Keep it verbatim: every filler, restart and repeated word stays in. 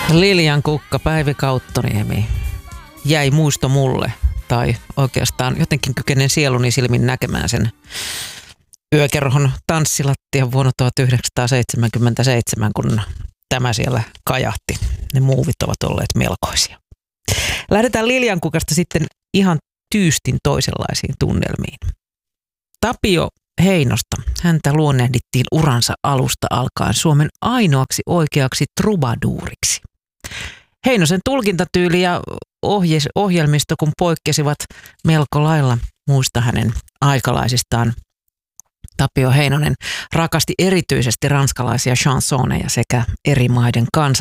Lilian Kukka, Päivi Kauttoniemi. Jäi muisto mulle, tai oikeastaan jotenkin kykenen sieluni silmin näkemään sen yökerhon tanssilattian vuonna tuhatyhdeksänsataaseitsemänkymmentäseitsemän, kun tämä siellä kajahti. Ne muuvit ovat olleet melkoisia. Lähdetään Lilian Kukasta sitten ihan tyystin toisenlaisiin tunnelmiin. Tapio Heinosta. Häntä luonnehdittiin uransa alusta alkaen Suomen ainoaksi oikeaksi trubaduuriksi. Heinosen tulkintatyyli ja ohje, ohjelmisto kun poikkesivat melko lailla muista hänen aikalaisistaan. Tapio Heinonen rakasti erityisesti ranskalaisia chansoneja sekä eri maiden kansa